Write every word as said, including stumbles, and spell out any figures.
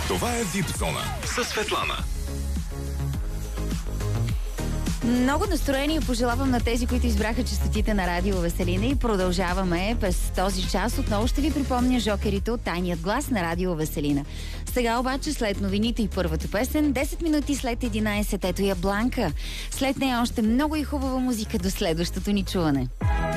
Това е Вип Зона със Светлана. Много настроение пожелавам на тези, които избраха честотите на Радио Веселина и продължаваме през този час. Отново ще ви припомня жокерите от Тайният глас на Радио Веселина. Сега обаче след новините и първата песен, десет минути след единайсет, ето я Бланка. След нея още много и хубава музика до следващото ни чуване.